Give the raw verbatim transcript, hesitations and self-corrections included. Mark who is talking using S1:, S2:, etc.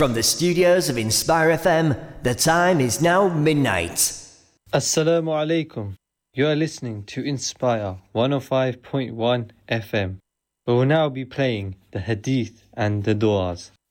S1: From the studios of Inspire F M, the time is now midnight.
S2: Assalamu alaikum. You are listening to Inspire one oh five point one F M. We will now be playing the Hadith and the Du'as.